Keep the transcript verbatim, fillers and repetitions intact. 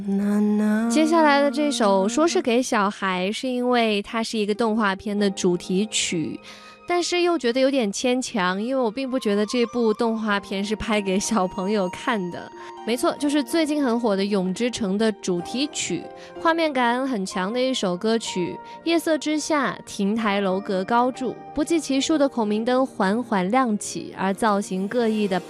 接下来的这首说是给小孩，是因为它是一个动画片的主题曲，但是又觉得有点牵强，因为我并不觉得这部动画片是拍给小朋友看的。没错，就是最近很火的《永之城》的主题曲，画面感很强的一首歌曲。夜色之下，亭台楼阁高筑，不计其数的孔明灯缓缓亮起，而造型各异的